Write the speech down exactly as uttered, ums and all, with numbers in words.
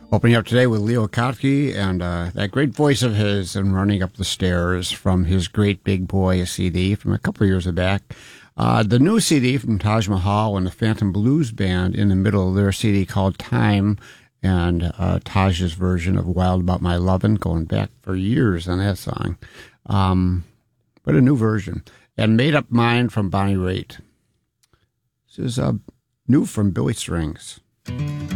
Opening up today with Leo Kottke and uh, that great voice of his and Running Up the Stairs from his Great Big Boy C D from a couple of years back. Uh, the new C D from Taj Mahal and the Phantom Blues Band in the middle of their C D called Time, and uh, Taj's version of Wild About My Lovin', going back for years on that song. Um, but a new version. And Made Up Mind from Bonnie Raitt. This is uh, new from Billy Strings.